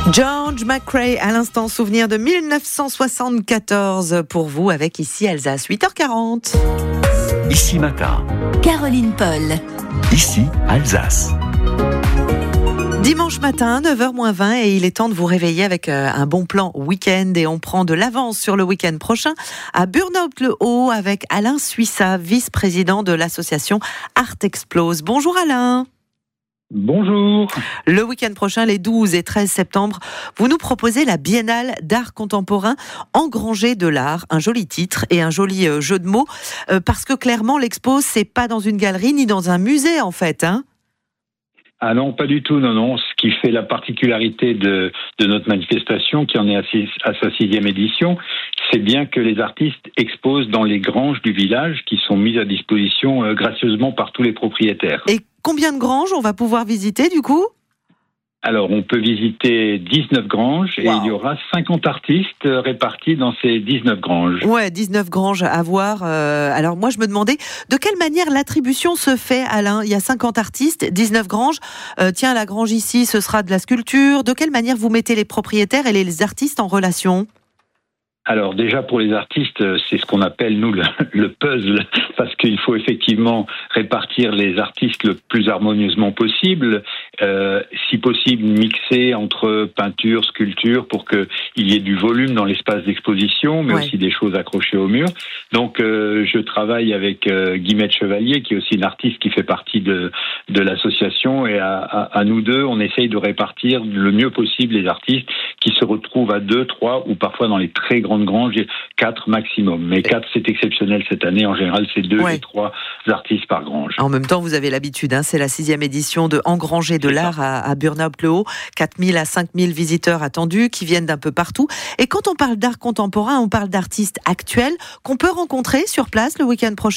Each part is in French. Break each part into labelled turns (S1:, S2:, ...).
S1: George McRae, à l'instant, souvenir de 1974 pour vous avec Ici Alsace, 8h40.
S2: Ici Matin.
S3: Caroline Paul.
S2: Ici Alsace.
S1: Dimanche matin, 9h-20 et il est temps de vous réveiller avec un bon plan week-end et on prend de l'avance sur le week-end prochain à Burnout-le-Haut avec Alain Suissa, vice-président de l'association Art Explose. Bonjour Alain.
S4: Bonjour.
S1: Le week-end prochain, les 12 et 13 septembre, vous nous proposez la Biennale d'art contemporain Engranger de l'art, un joli titre et un joli jeu de mots, parce que clairement l'expo, c'est pas dans une galerie ni dans un musée en fait, hein.
S4: Ah non, pas du tout, non. Ce qui fait la particularité de notre manifestation, qui en est à sa 6e édition, c'est bien que les artistes exposent dans les granges du village qui sont mises à disposition gracieusement par tous les propriétaires.
S1: Et combien de granges on va pouvoir visiter du coup ?
S4: Alors, on peut visiter 19 granges et il y aura 50 artistes répartis dans ces 19 granges.
S1: Ouais, 19 granges à voir. Alors moi, je me demandais de quelle manière l'attribution se fait, Alain. Il y a 50 artistes, 19 granges. Tiens, la grange ici, ce sera de la sculpture. De quelle manière vous mettez les propriétaires et les artistes en relation ?
S4: Alors déjà pour les artistes, c'est ce qu'on appelle nous le puzzle, parce qu'il faut effectivement répartir les artistes le plus harmonieusement possible, si possible mixer entre peinture, sculpture, pour qu'il y ait du volume dans l'espace d'exposition, mais aussi des choses accrochées au mur. Donc je travaille avec Guillemette Chevalier, qui est aussi une artiste qui fait partie de l'association, et à nous deux, on essaye de répartir le mieux possible les artistes qui se retrouvent à 2, 3 ou parfois dans les très grandes granges, 4 maximum. Mais 4, c'est exceptionnel cette année. En général, c'est 2 et 3 artistes par grange.
S1: En même temps, vous avez l'habitude, hein, c'est la 6e édition de Engranger de l'art à Burnout-le-Haut. 4000 à 5000 visiteurs attendus qui viennent d'un peu partout. Et quand on parle d'art contemporain, on parle d'artistes actuels qu'on peut rencontrer sur place le week-end prochain ?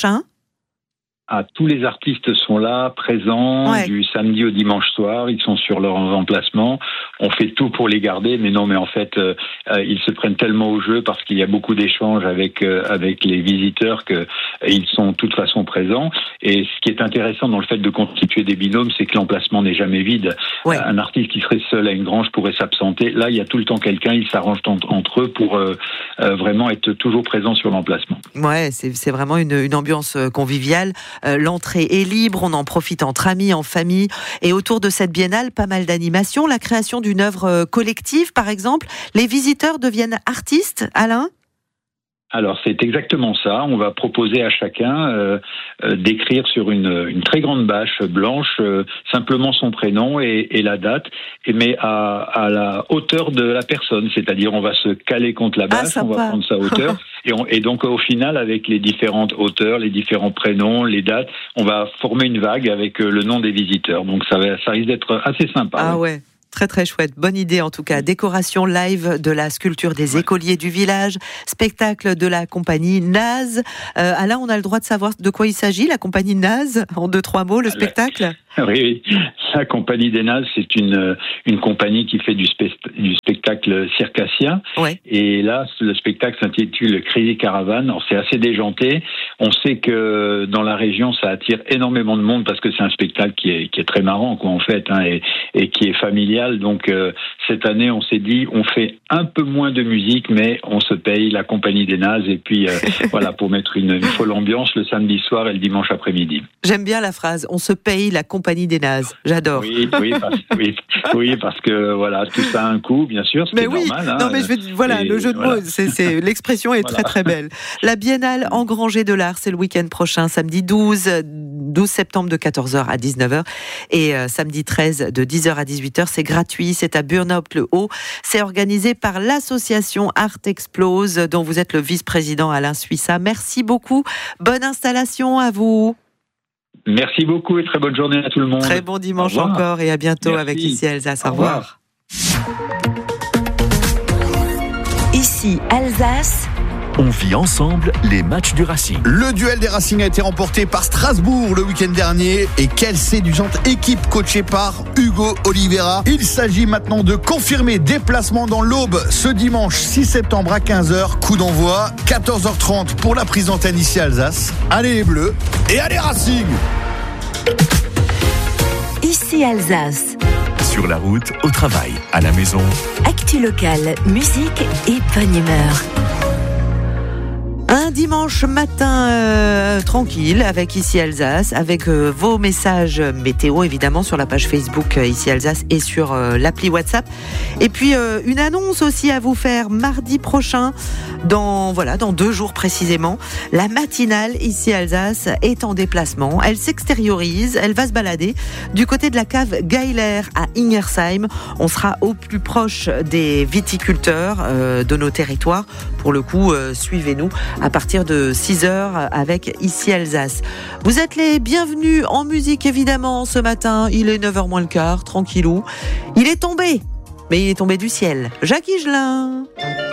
S4: Tous les artistes sont là, présents, du samedi au dimanche soir. Ils sont sur leur emplacement. On fait tout pour les garder, mais en fait, ils se prennent tellement au jeu parce qu'il y a beaucoup d'échanges avec les visiteurs qu'ils sont de toute façon présents. Et ce qui est intéressant dans le fait de constituer des binômes, c'est que l'emplacement n'est jamais vide. Un artiste qui serait seul à une grange pourrait s'absenter. Là, il y a tout le temps quelqu'un. Ils s'arrangent entre eux pour vraiment être toujours présents sur l'emplacement. Ouais,
S1: c'est vraiment une ambiance conviviale. L'entrée est libre, on en profite entre amis, en famille. Et autour de cette biennale, pas mal d'animations. La création d'une œuvre collective, par exemple. Les visiteurs deviennent artistes, Alain ?
S4: Alors c'est exactement ça. On va proposer à chacun d'écrire sur une très grande bâche blanche simplement son prénom et la date, mais à la hauteur de la personne. C'est-à-dire on va se caler contre la bâche, on va prendre sa hauteur et donc au final avec les différentes hauteurs, les différents prénoms, les dates, on va former une vague avec le nom des visiteurs. Donc ça risque d'être assez sympa.
S1: Ah ouais. Très très chouette, bonne idée en tout cas. Décoration live de la sculpture des écoliers du village, spectacle de la compagnie Naz. Alain, on a le droit de savoir de quoi il s'agit, la compagnie Naz, en 2-3 mots, le spectacle ?
S4: Oui, la compagnie des Nazes, c'est une compagnie qui fait du spectacle circassien. Et là, le spectacle s'intitule Crazy Caravan. Alors, c'est assez déjanté. On sait que dans la région, ça attire énormément de monde parce que c'est un spectacle qui est très marrant, quoi, en fait, hein, et qui est familial. Donc, cette année, on s'est dit, on fait un peu moins de musique, mais on se paye la compagnie des Nazes. Et puis, voilà, pour mettre une folle ambiance le samedi soir et le dimanche après-midi.
S1: J'aime bien la phrase, on se paye la compagnie des Nazes. J'adore.
S4: Oui, parce que voilà, tout ça a un coût, bien sûr, c'est normal. Hein,
S1: non, mais le jeu de mots, l'expression est très très belle. La Biennale Engranger de l'art, c'est le week-end prochain, samedi 12 septembre de 14h à 19h et samedi 13 de 10h à 18h. C'est gratuit, c'est à Burnout-le-Haut. C'est organisé par l'association Art Explose, dont vous êtes le vice-président Alain Suissa. Merci beaucoup. Bonne installation à vous.
S4: Merci beaucoup et très bonne journée à tout le monde.
S1: Très bon dimanche encore et à bientôt. Merci. Avec Ici Alsace. Au revoir.
S3: Ici Alsace.
S2: On vit ensemble les matchs du Racing.
S5: Le duel des Racing a été remporté par Strasbourg le week-end dernier. Et quelle séduisante équipe coachée par Hugo Oliveira. Il s'agit maintenant de confirmer déplacement dans l'Aube ce dimanche 6 septembre à 15h. Coup d'envoi 14h30 pour la prise d'antenne Ici Alsace. Allez les Bleus et allez Racing.
S3: Ici Alsace.
S2: Sur Sur la route, au travail, à la maison.
S3: Actu locale, musique et bonne humeur.
S1: Un dimanche matin tranquille avec Ici Alsace, avec vos messages météo évidemment sur la page Facebook Ici Alsace et sur l'appli WhatsApp. Et puis une annonce aussi à vous faire mardi prochain, dans 2 jours précisément. La matinale Ici Alsace est en déplacement. Elle s'extériorise, elle va se balader du côté de la cave Geiler à Ingersheim. On sera au plus proche des viticulteurs de nos territoires. Pour le coup, suivez-nous à partir de 6h avec Ici Alsace. Vous êtes les bienvenus en musique évidemment ce matin. Il est 9h moins le quart, tranquillou. Il est tombé, mais il est tombé du ciel. Jacques Higelin.